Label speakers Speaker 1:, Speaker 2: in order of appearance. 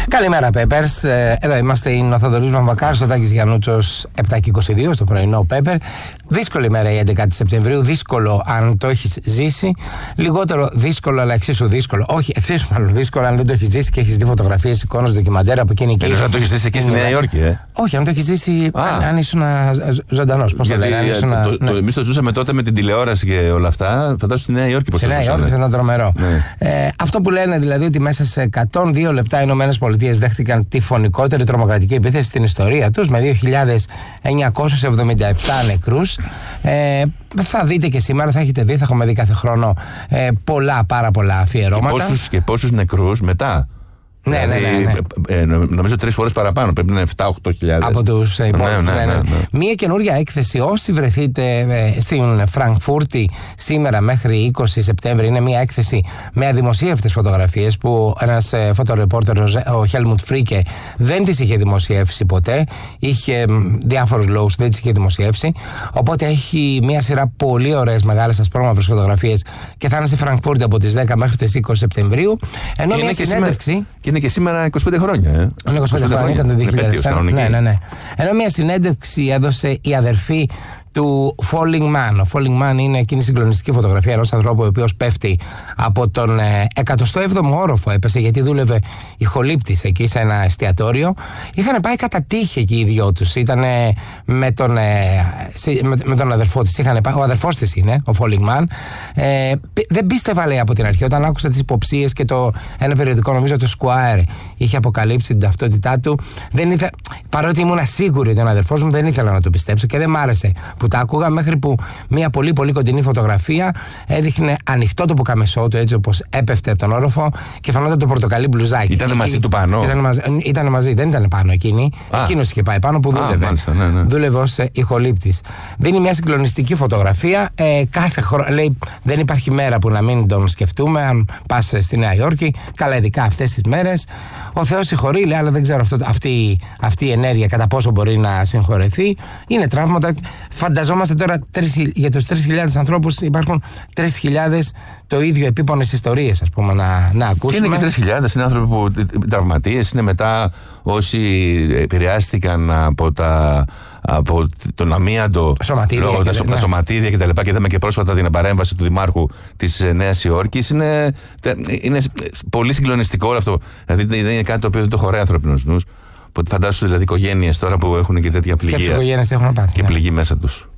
Speaker 1: Καλημέρα, Peppers. Εδώ είμαστε, είναι ο Θοδωρής Βαμβακάρης, ο Τάκης Γιαννούτσος, 7:22 στο πρωινό Pepper. Δύσκολη μέρα η 11η Σεπτεμβρίου. Δύσκολο αν το έχεις ζήσει. Λιγότερο δύσκολο, αλλά εξίσου δύσκολο. Όχι, εξίσου μάλλον δύσκολο αν δεν το έχεις ζήσει και έχεις δει φωτογραφίες, εικόνες, ντοκιμαντέρ από εκείνη εκεί.
Speaker 2: Αν το έχεις ζήσει εκεί στη Νέα Υόρκη,
Speaker 1: Όχι, αν το έχεις ζήσει, αν ήσουν ζωντανός. Πώς το λένε,
Speaker 2: εμείς το ζούσαμε τότε με την τηλεόραση και όλα αυτά. Φαντάζομαι στη Νέα Υόρκη.
Speaker 1: Στη Νέα Υόρκη θα ήταν τρομερό. Αυτό που λένε δηλαδή ότι μέσα σε 102 λεπτά οι ΗΠΑ δέχτηκαν τη φωνικότερη τρομοκρατική επίθεση στην ιστορία τους, με 2.977 νεκρούς. Θα δείτε και σήμερα, θα έχετε δει, θα έχουμε δει κάθε χρόνο πάρα πολλά αφιερώματα.
Speaker 2: Και πόσους νεκρούς μετά.
Speaker 1: Ναι.
Speaker 2: Νομίζω 3 φορές παραπάνω. Πρέπει να είναι 7-8
Speaker 1: από τους υπόλοιπους. Μία καινούργια έκθεση. Όσοι βρεθείτε στην Φραγκφούρτη σήμερα μέχρι 20 Σεπτέμβρη, είναι μία έκθεση με αδημοσίευτες φωτογραφίες που ένας φωτορεπόρτερ, ο Χέλμουντ Φρίκε, δεν τις είχε δημοσιεύσει ποτέ. Είχε διάφορους λόγους, δεν τις είχε δημοσιεύσει. Οπότε έχει μία σειρά πολύ ωραίες μεγάλες ασπρόμαυρες φωτογραφίες και θα είναι στη Φραγκφούρτη από τις 10 μέχρι τις 20 Σεπτεμβρίου. Ενώ μία συνέντευξη.
Speaker 2: Είναι και σήμερα 25 χρόνια.
Speaker 1: Είναι 25 χρόνια, ήταν το 2000. Ναι. Ενώ μια συνέντευξη έδωσε η αδερφή του Falling Man. Ο Falling Man είναι εκείνη η συγκλονιστική φωτογραφία ενός ανθρώπου ο οποίος πέφτει από τον 107ο όροφο. Έπεσε γιατί δούλευε ηχολήπτης εκεί σε ένα εστιατόριο. Είχαν πάει κατά τύχη εκεί οι δυο τους. Ήταν με τον αδερφό της. Ο αδερφός της είναι, ο Falling Man. Δεν πίστευα, λέει, από την αρχή. Όταν άκουσα τις υποψίες και ένα περιοδικό, νομίζω το Squire, είχε αποκαλύψει την ταυτότητά του. Παρότι ήμουν σίγουρη ότι είναι ο αδερφός μου, δεν ήθελα να το πιστέψω και δεν μ' άρεσε που τα άκουγα, μέχρι που μια πολύ κοντινή φωτογραφία έδειχνε ανοιχτό το πουκαμισό του, έτσι όπως έπεφτε από τον όροφο, και φανόταν το πορτοκαλί μπλουζάκι.
Speaker 2: Ήταν μαζί του πάνω.
Speaker 1: Ήταν μαζί, δεν ήταν πάνω εκείνη. Εκείνος είχε πάει πάνω που δούλευε.
Speaker 2: Μάλιστα, ναι.
Speaker 1: Δούλευε ως ηχολήπτης. Δίνει μια συγκλονιστική φωτογραφία. Κάθε χρόνο, λέει, δεν υπάρχει μέρα που να μην τον σκεφτούμε. Αν πας στη Νέα Υόρκη, καλά, ειδικά αυτές τις μέρες. Ο Θεός συγχωρεί, λέει, αλλά δεν ξέρω αυτή η ενέργεια κατά πόσο μπορεί να συγχωρεθεί. Είναι τραύματα. Φανταζόμαστε τώρα για τους 3.000 ανθρώπους υπάρχουν 3.000 το ίδιο επίπονες ιστορίες, ας πούμε, να ακούσουμε.
Speaker 2: Και είναι και 3.000, είναι άνθρωποι που τραυματίες, είναι μετά όσοι επηρεάστηκαν από τον αμίαντο, από τα σωματίδια κτλ. Και είδαμε και πρόσφατα την παρέμβαση του Δημάρχου της Νέας Υόρκης. Είναι πολύ συγκλονιστικό όλο αυτό. Δηλαδή δεν είναι κάτι το οποίο δεν το χωράει ανθρώπινος νους. Φαντάσου δηλαδή οικογένειες τώρα που έχουν και τέτοια πληγή.
Speaker 1: Και έχουν πάθει.
Speaker 2: Και πληγή μέσα τους.